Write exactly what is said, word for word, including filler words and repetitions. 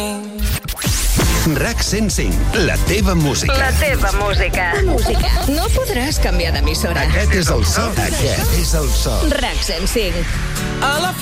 RAC cent cinc, la teva música. La teva música. Música. No podràs canviar d'emissora. Aquest és el so. Aquest és el so. RAC cent cinc. A la